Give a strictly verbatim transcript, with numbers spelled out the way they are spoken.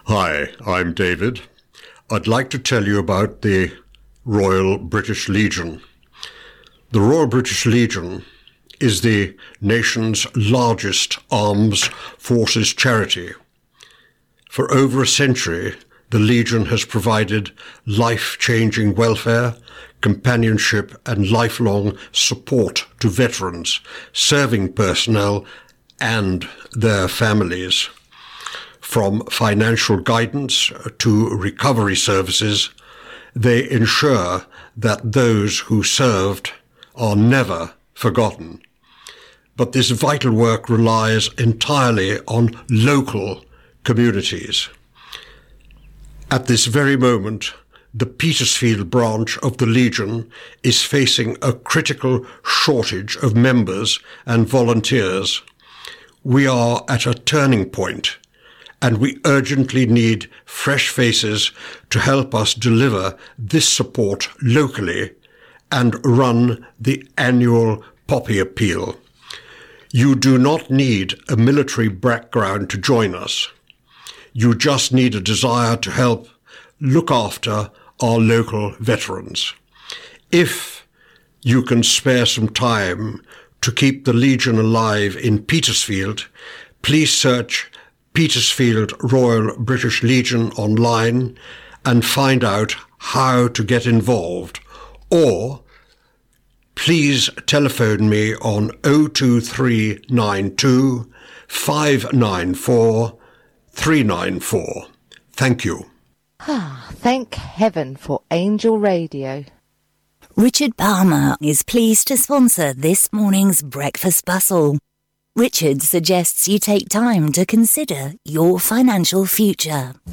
Hi, I'm David. I'd like to tell you about the Royal British Legion. The Royal British Legion is the nation's largest armed forces charity. For over a century, the Legion has provided life-changing welfare, companionship and lifelong support to veterans, serving personnel and their families. From financial guidance to recovery services, they ensure that those who served are never forgotten. But this vital work relies entirely on local communities. At this very moment, the Petersfield branch of the Legion is facing a critical shortage of members and volunteers. We are at a turning point, and we urgently need fresh faces to help us deliver this support locally and run the annual Poppy Appeal. You do not need a military background to join us. You just need a desire to help look after our local veterans. If you can spare some time to keep the Legion alive in Petersfield, please search Petersfield Royal British Legion online and find out how to get involved, or please telephone me on oh two three nine two, five nine four, three nine four. Thank you. Ah, thank heaven for Angel Radio. Richard Palmer is pleased to sponsor this morning's Breakfast Bustle. Richard suggests you take time to consider your financial future.